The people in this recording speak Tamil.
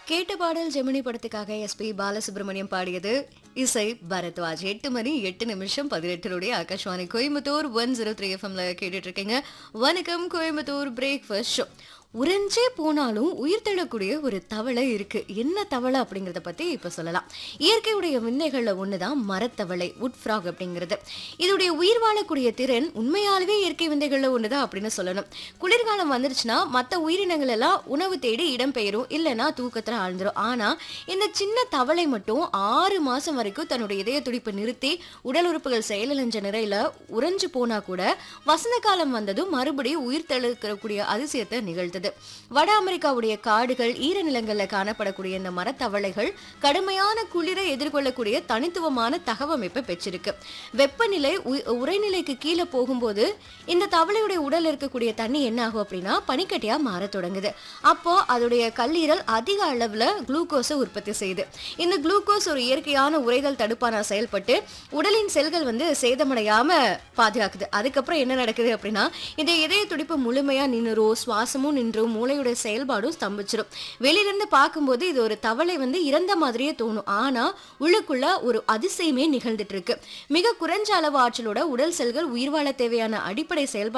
கேட்ட பாடல் ஜெமினி படத்துக்காக எஸ்பி பாலசுப்ரமணியம் பாடியது. இசை பரத்வாஜ். 8 மணி 8 நிமிஷம் 18 ஆகாஷ்வாணி கோயம்புத்தூர் 103 எஃப்எம்ல கேட்டுட்டு இருக்கீங்க. வணக்கம் கோயம்புத்தூர் பிரேக்ஃபாஸ்ட் ஷோ. உறைஞ்சே போனாலும் உயிர் தள்ளக்கூடிய ஒரு தவளை இருக்கு. என்ன தவளை அப்படிங்கறத பத்தி இப்ப சொல்லலாம். இயற்கையுடைய விந்தைகள்ல ஒண்ணுதான் மரத்தவளை, வுட் ஃப்ராக் அப்படிங்கிறது. இதோடைய உயிர் வாழக்கூடிய திறன் உண்மையாலுமே இயற்கை விந்தைகள்ல ஒண்ணுதான் அப்படின்னு சொல்லணும். குளிர்காலம் வந்துருச்சுன்னா மத்த உயிரினங்கள் எல்லாம் உணவு தேடி இடம்பெயரும், இல்லைன்னா தூக்கத்துல ஆழ்ந்துரும். ஆனா இந்த சின்ன தவளை மட்டும் 6 மாசம் வரைக்கும் தன்னுடைய இதய துடிப்பு நிறுத்தி உடல் உறுப்புகள் செயலிழந்த நிலையில உறைஞ்சு போனா கூட வசந்த காலம் வந்ததும் மறுபடியும் உயிர் தெழுக்கக்கூடிய அதிசயத்தை நிகழ்த்து. வட அமெரிக்காவுடைய காடுகள், ஈரநிலங்கள்ல காணப்படக்கூடிய இந்த மரத்தவளைகள் கடுமையான குளிரை எதிர்கொள்ளக்கூடிய தனித்துவமான தகவமைப்பை பெற்றிருக்கு. வெப்பநிலை உறைநிலைக்கு கீழே போகும்போது இந்த தவளையுடைய உடல் இருக்கக்கூடிய தண்ணி என்ன ஆகும் அப்படின்னா பனிக்கட்டியா மாற தொடங்குது. அப்போ அதோடைய கல்லீரல் அதிக அளவுல குளுக்கோஸை உற்பத்தி செய்யுது. இந்த குளுக்கோஸ் ஒரு இயற்கையான உறைதல் தடுப்பான செயல்பட்டு உடலின் செல்கள் சேதமடையாம பாதுகாக்குது. அதுக்கப்புறம் என்ன நடக்குது அப்படின்னா இந்த இதய துடிப்பு முழுமையா நின்னுரும், சுவாசமும் நின்றும், மூளையுடைய செயல்பாடும் ஸ்தம்பிச்சிடும். வெளியிலிருந்து பார்க்கும்போது இது ஒரு தவளை இறந்த மாதிரியே தோணும். ஆனா உள்ளுக்குள்ள ஒரு அதிசயமே நிகழ்ந்துட்டு இருக்கு. மிக குறைஞ்ச அளவு ஆற்றலோட உடல் செல்கள் உயிர் வாழ தேவையான அடிப்படை செயல்பாடு